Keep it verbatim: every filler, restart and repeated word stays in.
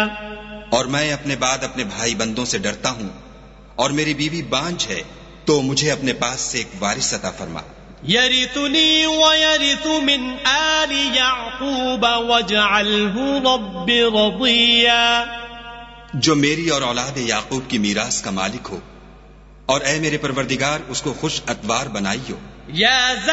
और मैं अपने बाद अपने भाई बंदों से डरता हूँ, और मेरी बीवी बांझ है, तो मुझे अपने पास से एक वारिस अता फरमा। यरिथुनी व यरिथु मिन आलि याकूब वजअलहु रब्बि रदिया, जो मेरी और औलाद याकूब की मीरास का मालिक हो, और ऐ मेरे परवरदिगार उसको खुश अतवार बनाइयो। या